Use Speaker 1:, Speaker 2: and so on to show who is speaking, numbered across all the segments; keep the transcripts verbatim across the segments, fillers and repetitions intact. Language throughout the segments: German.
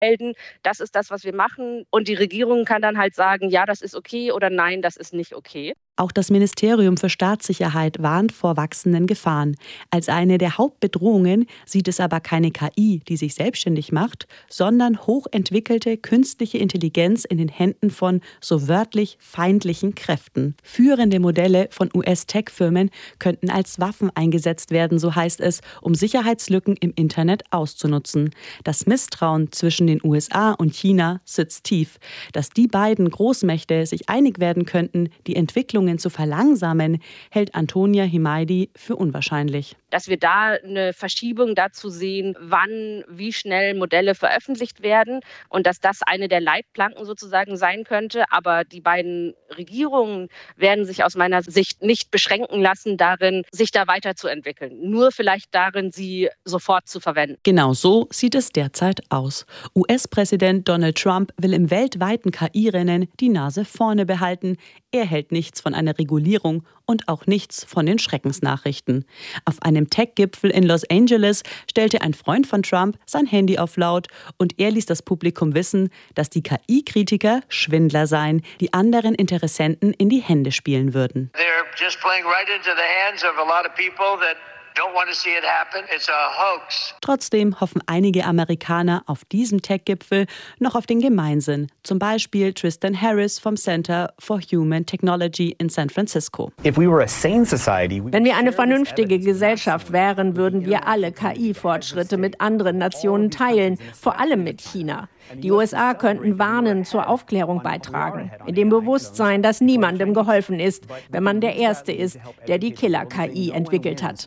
Speaker 1: melden, das ist das, was wir machen. Und die Regierung kann dann halt sagen, ja, das ist okay oder nein, das ist nicht okay.
Speaker 2: Auch das Ministerium für Staatssicherheit warnt vor wachsenden Gefahren. Als eine der Hauptbedrohungen sieht es aber keine K I, die sich selbstständig macht, sondern hochentwickelte künstliche Intelligenz in den Händen von, so wörtlich, feindlichen Kräften. Führende Modelle von U S-Tech-Firmen könnten als Waffen eingesetzt werden, so heißt es, um Sicherheitslücken im Internet auszunutzen. Das Misstrauen zwischen den U S A und China sitzt tief. Dass die beiden Großmächte sich einig werden könnten, die Entwicklungen zu verlangsamen, hält Antonia Himaidi für unwahrscheinlich.
Speaker 1: Dass wir da eine Verschiebung dazu sehen, wann, wie schnell Modelle veröffentlicht werden und dass das eine der Leitplanken sozusagen sein könnte. Aber die beiden Regierungen werden sich aus meiner Sicht nicht beschränken lassen darin, sich da weiterzuentwickeln. Nur vielleicht darin, sie sofort zu verwenden.
Speaker 2: Genau so sieht es derzeit aus. U S-Präsident Donald Trump will im weltweiten K I-Rennen die Nase vorne behalten. Er hält nichts von einer Regulierung und auch nichts von den Schreckensnachrichten. Auf einem Tech-Gipfel in Los Angeles stellte ein Freund von Trump sein Handy auf laut und er ließ das Publikum wissen, dass die K I-Kritiker Schwindler seien, die anderen Interessenten in die Hände spielen würden.
Speaker 3: They're just playing right into the hands of a lot of people that don't want to see it happen. It's a hoax.
Speaker 2: Trotzdem hoffen einige Amerikaner auf diesem Tech-Gipfel noch auf den Gemeinsinn. Zum Beispiel Tristan Harris vom Center for Human Technology in San Francisco.
Speaker 4: Wenn wir eine vernünftige Gesellschaft wären, würden wir alle K I-Fortschritte mit anderen Nationen teilen, vor allem mit China. Die U S A könnten warnen, zur Aufklärung beitragen, in dem Bewusstsein, dass niemandem geholfen ist, wenn man der Erste ist, der die Killer-K I entwickelt hat.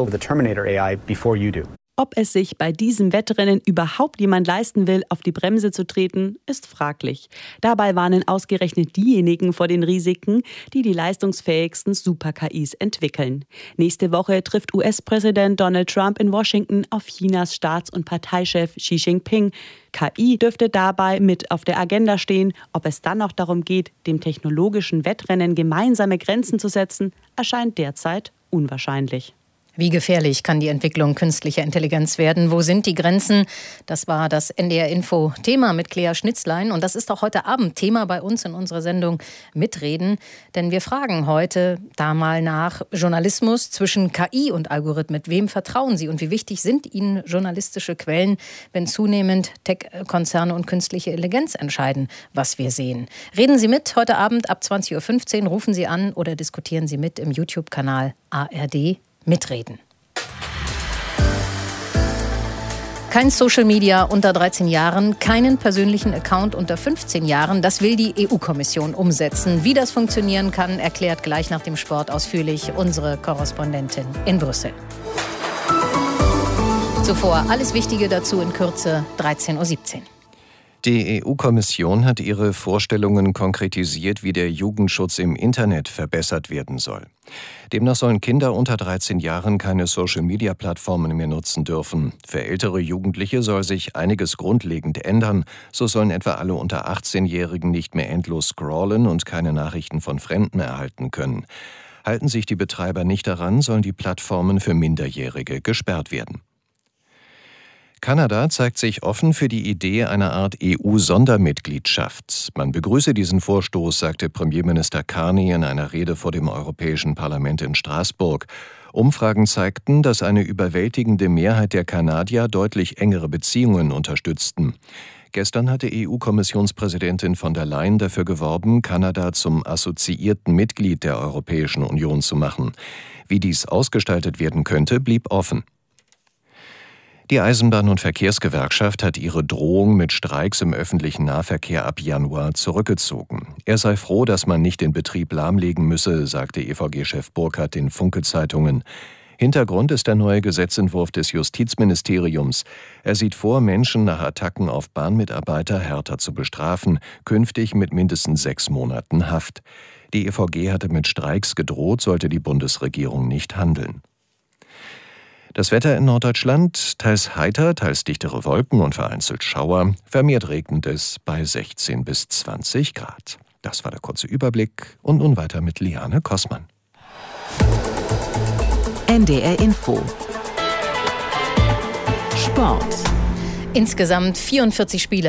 Speaker 2: Ob es sich bei diesem Wettrennen überhaupt jemand leisten will, auf die Bremse zu treten, ist fraglich. Dabei warnen ausgerechnet diejenigen vor den Risiken, die die leistungsfähigsten Super-K Is entwickeln. Nächste Woche trifft U S-Präsident Donald Trump in Washington auf Chinas Staats- und Parteichef Xi Jinping. K I dürfte dabei mit auf der Agenda stehen. Ob es dann noch darum geht, dem technologischen Wettrennen gemeinsame Grenzen zu setzen, erscheint derzeit unwahrscheinlich.
Speaker 5: Wie gefährlich kann die Entwicklung künstlicher Intelligenz werden? Wo sind die Grenzen? Das war das N D R-Info-Thema mit Claire Schnitzlein. Und das ist auch heute Abend Thema bei uns in unserer Sendung Mitreden. Denn wir fragen heute da mal nach Journalismus zwischen K I und Algorithmen. Wem vertrauen Sie und wie wichtig sind Ihnen journalistische Quellen, wenn zunehmend Tech-Konzerne und künstliche Intelligenz entscheiden, was wir sehen? Reden Sie mit heute Abend ab zwanzig Uhr fünfzehn. Rufen Sie an oder diskutieren Sie mit im YouTube-Kanal A R D. Mitreden. Kein Social Media unter dreizehn Jahren, keinen persönlichen Account unter fünfzehn Jahren. Das will die E U-Kommission umsetzen. Wie das funktionieren kann, erklärt gleich nach dem Sport ausführlich unsere Korrespondentin in Brüssel. Zuvor alles Wichtige dazu in Kürze, dreizehn Uhr siebzehn.
Speaker 6: Die E U-Kommission hat ihre Vorstellungen konkretisiert, wie der Jugendschutz im Internet verbessert werden soll. Demnach sollen Kinder unter dreizehn Jahren keine Social-Media-Plattformen mehr nutzen dürfen. Für ältere Jugendliche soll sich einiges grundlegend ändern. So sollen etwa alle unter achtzehnjährigen nicht mehr endlos scrollen und keine Nachrichten von Fremden erhalten können. Halten sich die Betreiber nicht daran, sollen die Plattformen für Minderjährige gesperrt werden. Kanada zeigt sich offen für die Idee einer Art E U-Sondermitgliedschaft. Man begrüße diesen Vorstoß, sagte Premierminister Carney in einer Rede vor dem Europäischen Parlament in Straßburg. Umfragen zeigten, dass eine überwältigende Mehrheit der Kanadier deutlich engere Beziehungen unterstützten. Gestern hatte E U-Kommissionspräsidentin von der Leyen dafür geworben, Kanada zum assoziierten Mitglied der Europäischen Union zu machen. Wie dies ausgestaltet werden könnte, blieb offen. Die Eisenbahn- und Verkehrsgewerkschaft hat ihre Drohung mit Streiks im öffentlichen Nahverkehr ab Januar zurückgezogen. Er sei froh, dass man nicht den Betrieb lahmlegen müsse, sagte E V G-Chef Burkhardt den Funke-Zeitungen. Hintergrund ist der neue Gesetzentwurf des Justizministeriums. Er sieht vor, Menschen nach Attacken auf Bahnmitarbeiter härter zu bestrafen, künftig mit mindestens sechs Monaten Haft. Die E V G hatte mit Streiks gedroht, sollte die Bundesregierung nicht handeln. Das Wetter in Norddeutschland, teils heiter, teils dichtere Wolken und vereinzelt Schauer. Vermehrt regnet es bei sechzehn bis zwanzig Grad. Das war der kurze Überblick und nun weiter mit Liane Kossmann.
Speaker 7: N D R Info. Sport.
Speaker 5: Insgesamt vierundvierzig Spiele